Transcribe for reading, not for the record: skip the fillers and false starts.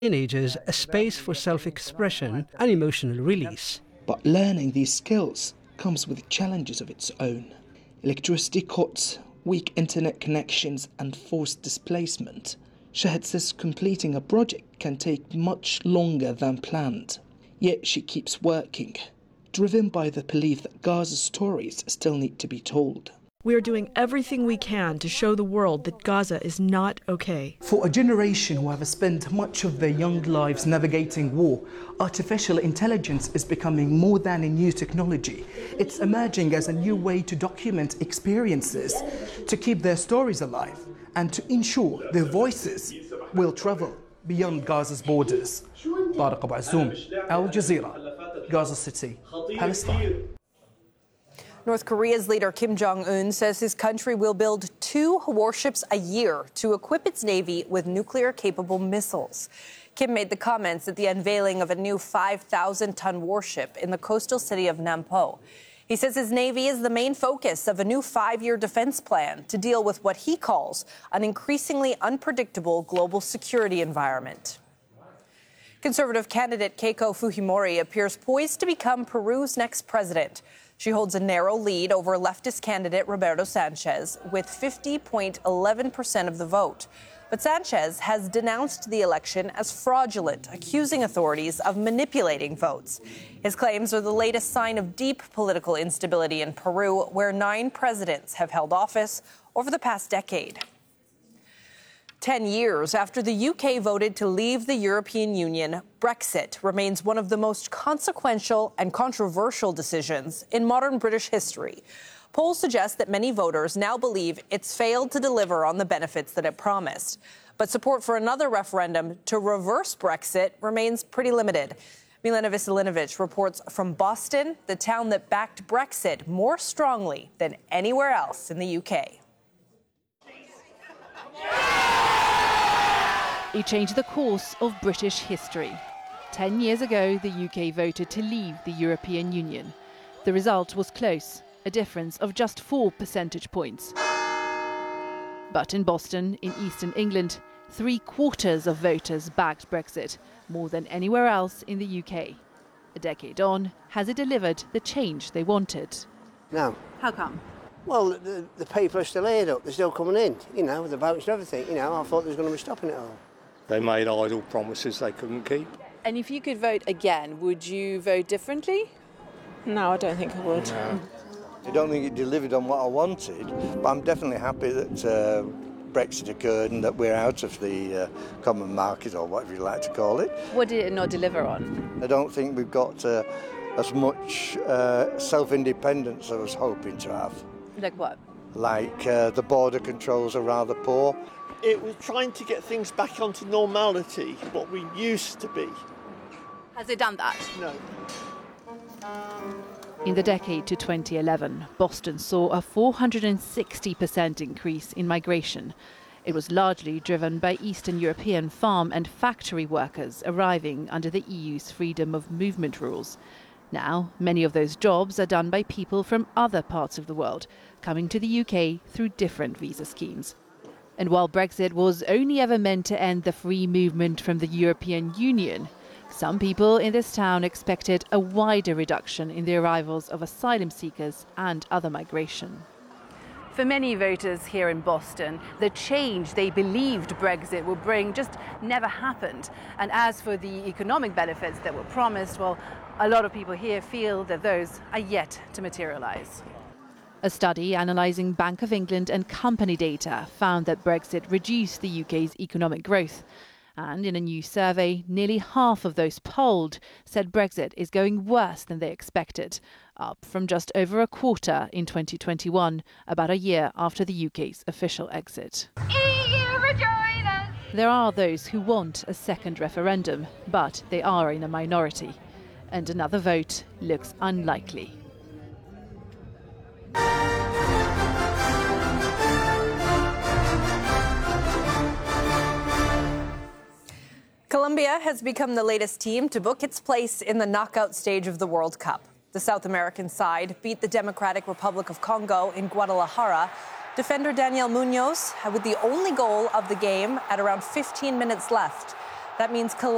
teenagers a space for self-expression and emotional release. But learning these skills comes with challenges of its own. Electricity cuts, weak internet connections and forced displacement. Shahed says completing a project can take much longer than planned. Yet she keeps working, driven by the belief that Gaza's stories still need to be told. We are doing everything we can to show the world that Gaza is not okay. For a generation who have spent much of their young lives navigating war, artificial intelligence is becoming more than a new technology. It's emerging as a new way to document experiences, to keep their stories alive, and to ensure their voices will travel beyond Gaza's borders. Tariq Abu Azzoum, Al Jazeera, Gaza City, Palestine. North Korea's leader Kim Jong-un says his country will build 2 warships a year to equip its navy with nuclear-capable missiles. Kim made the comments at the unveiling of a new 5,000-ton warship in the coastal city of Nampo. He says his navy is the main focus of a new 5-year defense plan to deal with what he calls an increasingly unpredictable global security environment. Conservative candidate Keiko Fujimori appears poised to become Peru's next president. She holds a narrow lead over leftist candidate Roberto Sanchez with 50.11% of the vote. But Sanchez has denounced the election as fraudulent, accusing authorities of manipulating votes. His claims are the latest sign of deep political instability in Peru, where 9 presidents have held office over the past decade. 10 years after the UK voted to leave the European Union, Brexit remains one of the most consequential and controversial decisions in modern British history. Polls suggest that many voters now believe it's failed to deliver on the benefits that it promised. But support for another referendum to reverse Brexit remains pretty limited. Milena Veselinovic reports from Boston, the town that backed Brexit more strongly than anywhere else in the UK. It changed the course of British history. 10 years ago, the UK voted to leave the European Union. The result was close, a difference of just 4 percentage points. But in Boston, in eastern England, 3/4 of voters backed Brexit, more than anywhere else in the UK. A decade on, has it delivered the change they wanted? No. How come? Well, the people are still aired up. They're still coming in, with the votes and everything. I thought they was going to be stopping it all. They made idle promises they couldn't keep. And if you could vote again, would you vote differently? No, I don't think I would. No. I don't think it delivered on what I wanted, but I'm definitely happy that Brexit occurred and that we're out of the common market, or whatever you like to call it. What did it not deliver on? I don't think we've got as much self-independence as I was hoping to have. Like what? Like the border controls are rather poor. It was trying to get things back onto normality, what we used to be. Has it done that? No. In the decade to 2011, Boston saw a 460% increase in migration. It was largely driven by Eastern European farm and factory workers arriving under the EU's freedom of movement rules. Now, many of those jobs are done by people from other parts of the world, coming to the UK through different visa schemes. And while Brexit was only ever meant to end the free movement from the European Union, some people in this town expected a wider reduction in the arrivals of asylum seekers and other migration. For many voters here in Boston, the change they believed Brexit would bring just never happened. And as for the economic benefits that were promised, well, a lot of people here feel that those are yet to materialise. A study analysing Bank of England and company data found that Brexit reduced the UK's economic growth. And in a new survey, nearly half of those polled said Brexit is going worse than they expected, up from just over a quarter in 2021, about a year after the UK's official exit. EU rejoin us! There are those who want a second referendum, but they are in a minority. And another vote looks unlikely. Colombia has become the latest team to book its place in the knockout stage of the World Cup. The South American side beat the Democratic Republic of Congo in Guadalajara. Defender Daniel Munoz with the only goal of the game at around 15 minutes left. That means Colombia